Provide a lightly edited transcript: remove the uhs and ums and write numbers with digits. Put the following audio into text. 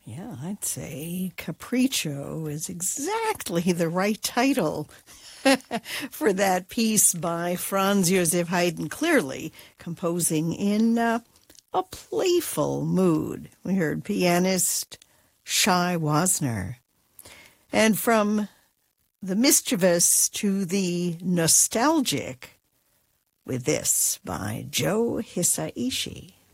Yeah, I'd say Capriccio is exactly the right title for that piece by Franz Joseph Haydn, clearly composing in a playful mood. We heard pianist Shai Wasner. And from the mischievous to the nostalgic with this by Joe Hisaishi.